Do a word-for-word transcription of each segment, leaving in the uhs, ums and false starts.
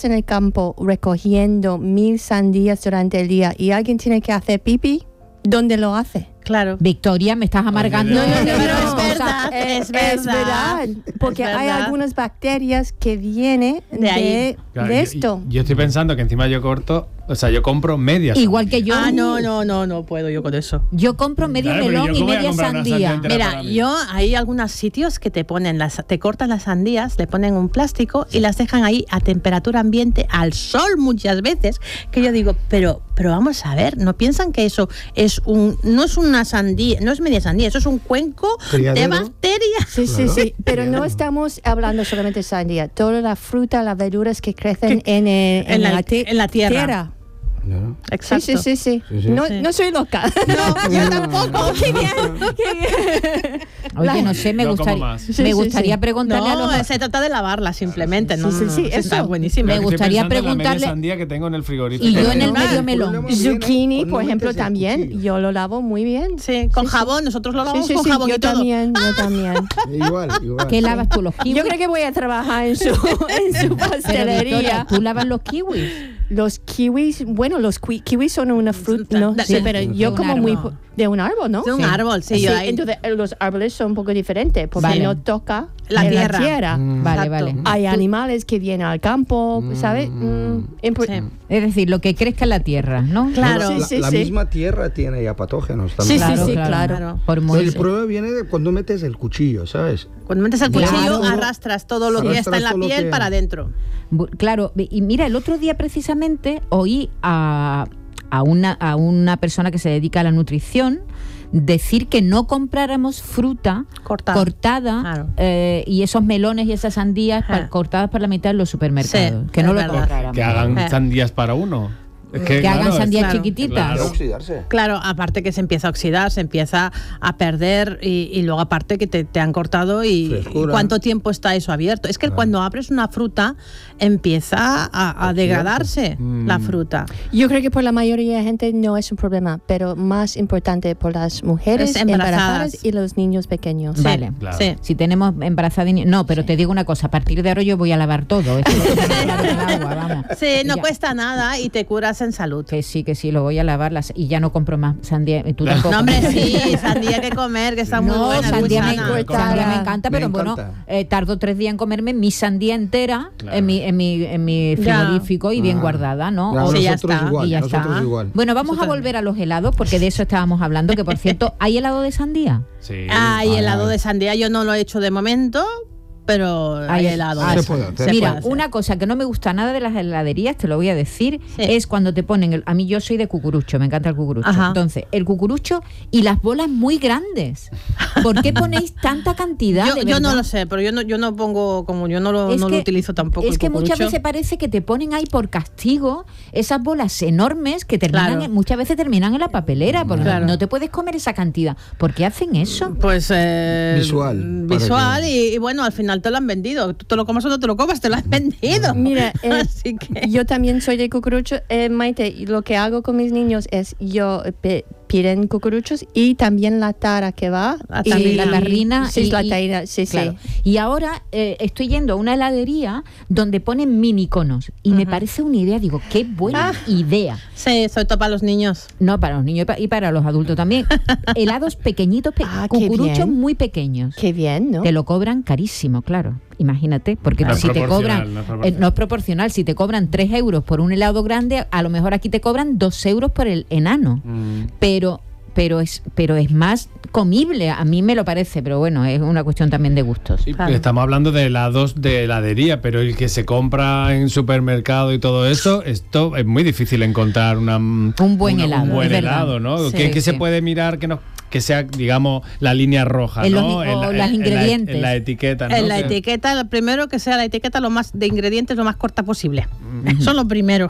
estás en el campo recogiendo mil sandías durante el día y alguien tiene que hacer pipí, ¿dónde lo hace? Claro. Victoria, me estás amargando. No, no, no, pero no, es verdad, o sea, es verdad. Es verdad, porque Es hay verdad. algunas bacterias que vienen De de, ahí. de, Claro, yo- esto. Yo, estoy pensando que encima yo corto, o sea, yo compro medias. Igual que yo. Ah, no, no, no, no puedo yo con eso. Yo compro medio Claro, pero melón yo y cómo voy a media comprar una sandía. sandía entera Mira, para mí. yo hay algunos sitios que te ponen las, te cortan las sandías, le ponen un plástico y las dejan ahí a temperatura ambiente, al sol muchas veces, que yo digo, pero, pero vamos a ver, no piensan que eso es un, no es una sandía, no es media sandía, eso es un cuenco Criadero. de bacterias. Sí, sí, sí, pero no estamos hablando solamente de sandía, toda la fruta, las verduras que crecen en, eh, en la- te- en la tierra. ¿No? Sí, Exacto. sí, sí, sí. Sí, sí. No, Sí. no soy loca. No, yo tampoco. Qué bien, qué bien. Oye, no sé, me No como gustaría, más. Sí, me sí, gustaría sí. preguntarle a No, los... se trata de lavarla simplemente, no, Sí, sí, no, sí, no, eso. está buenísimo. Me Estoy gustaría pensando en la media preguntarle- sandía que tengo en el frigorífico. Y yo en el Normal. medio melón. Problema viene Zucchini, cuando por ejemplo, metes el también, cuchillo. yo lo lavo muy bien. Sí, con Sí, sí. jabón, nosotros lo Sí, lavamos sí, con sí, jabón yo y todo. también, yo también. Igual, igual. ¿Qué lavas tú, los kiwis? Yo creo que voy a trabajar en su, en su Pero, Victoria, pastelería. ¿tú lavas los kiwis? Los kiwis, bueno, los qui- kiwis son una fruta, no De- sé, de- pero de yo un como árbol. muy de un árbol, ¿no? De un Sí. árbol, sí. Sí, yo ahí- entonces eh, los árboles son un poco diferentes porque Vale. no toca La en tierra. la tierra. Mm. Vale, Exacto. vale. Hay animales que vienen al campo, ¿sabes? Mm, impor- Sí. Es decir, lo que crezca en la tierra, ¿no? Claro. La, Sí, sí, la sí. misma tierra tiene ya patógenos Sí, también. sí, Claro, sí, claro. claro. Por Pero muy... el problema viene de cuando metes el cuchillo, ¿sabes? Cuando metes el Claro. cuchillo, arrastras todo lo que Arrastras está en la todo lo piel que- para adentro. Bu- Claro, y mira, el otro día precisamente oí a, a, una, a una persona que se dedica a la nutrición decir que no compráramos fruta Cortada. cortada Claro. eh, y esos melones y esas sandías pa- Ajá. cortadas por la mitad en los supermercados. Sí, que no es lo verdad. compráramos. Que hagan Eh. sandías para uno. Es Que claro, hagan es- sandías claro, chiquititas. claro. Para oxidarse. Claro, aparte que se empieza a oxidar, se empieza a perder y, y luego aparte que te, te han cortado y, y Frescura. cuánto tiempo está eso abierto. Es que cuando abres una fruta empieza a, a Oxidarse. degradarse Mm. la fruta. Yo creo que por la mayoría de gente no es un problema, pero más importante por las mujeres Es embarazadas. embarazadas y los niños pequeños. Sí, Vale. Claro. sí. Si tenemos embarazada y ni- no, pero te digo una cosa, a partir de ahora yo voy a lavar todo. Esto lo tengo que lavar con agua, vamos. Sí, no Ya. cuesta nada y te curas en salud. Que sí, que sí, lo voy a lavar las, y ya no compro más sandía. Y tú tampoco. No, hombre, sí, sandía que comer, que está muy No, buena, muy sandía me, sana. cortada. sandía me encanta, Me pero bueno, encanta. eh, tardo tres días en comerme mi sandía entera Claro. en, mi, en, mi, en mi Ya. frigorífico y bien Ah. guardada, ¿no? Ya, O- Sí, ya nosotros está. igual, y ya nosotros está. igual. Bueno, vamos a Nosotros volver a los helados porque de eso estábamos hablando, que por cierto, ¿hay helado de sandía? Sí. Hay Ay, helado ay. de sandía, yo no lo he hecho de momento, pero hay Hay- helado. ah, de se puede sandía. hacer. Se Mira, puede hacer. una cosa que no me gusta nada de las heladerías, te lo voy a decir, Sí. es cuando te ponen, el- a mí yo soy de cucurucho, me encanta el cucurucho. Ajá. Entonces, el cucurucho y las bolas muy grandes. ¿Por qué ponéis tanta cantidad? Yo, de yo no verdad? lo sé, pero yo no, yo no pongo, como yo no lo, Es no que- lo utilizo tampoco. Es el que muchas cucurucho. veces parece que te ponen ahí por castigo esas bolas enormes que terminan, Claro. en- muchas veces terminan en la papelera, porque Claro. no te puedes comer esa cantidad. ¿Por qué hacen eso? Pues eh, Visual, para Visual que- y, y bueno, al final te lo han vendido. Tú te lo comas o no te lo comas, te lo han vendido. Mira, eh, Así que... yo también soy de cucurucho. Eh, Maite, y lo que hago con mis niños es yo eh, pe- piden cucuruchos y también la tara que va. La y- tarrina. La tarrina Sí, y- la y- tarrina, sí, Claro. sí. Y ahora eh, estoy yendo a una heladería donde ponen mini conos y me Ujú. parece una idea, digo, qué buena Ah. idea. Sí, sobre todo para los niños. No, para los niños y pa- y para los adultos también. Helados pequeñitos, pe- Ah, qué cucuruchos bien. muy pequeños. Qué bien, ¿no? Te lo cobran carísimo, claro. Imagínate, porque No es si te proporcional, cobran, no es eh, proporcional. no es proporcional, si te cobran tres euros por un helado grande, a lo mejor aquí te cobran dos euros por el enano. Mm. Pero, pero es, pero es más comible, a mí me lo parece, pero bueno, es una cuestión también de gustos. Sí, Claro. Estamos hablando de helados de heladería, pero el que se compra en supermercado y todo eso, esto es muy difícil encontrar una, un buen helado, Un buen es verdad. helado, ¿no? Sí, ¿Qué, qué sí. se puede mirar que no que sea, digamos, la línea roja, En los ¿no? ni- o las en ingredientes. En la etiqueta, ¿no? En la Que- etiqueta, lo primero que sea la etiqueta lo más de ingredientes lo más corta posible. Eso es lo primero.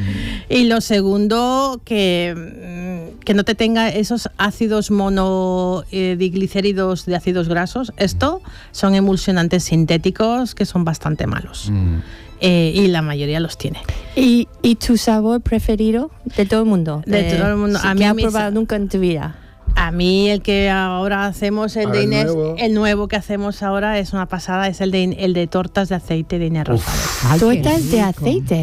Y lo segundo, que, mm, que no te tenga esos ácidos monodiglicéridos de ácidos grasos. Esto son emulsionantes sintéticos que son bastante malos. Mm. Eh, y la mayoría los tiene. ¿Y, ¿Y tu sabor preferido de todo el mundo? De todo el mundo. Sí, A que mí has mis- probado nunca en tu vida. A mí el que ahora hacemos, el Ahora de el Inés, nuevo. el nuevo que hacemos ahora es una pasada, es el de, el de tortas de aceite de Inés Rosales. Ay, qué Tortas de rico. aceite.